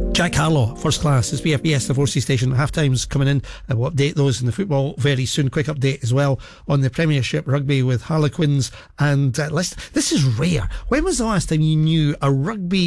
Jack Harlow, First Class. It's BFBS, the 4C station. Half time's coming in, and we'll update those in the football very soon. Quick update as well on the Premiership Rugby with Harlequins. And this is rare. When was the last time you knew a rugby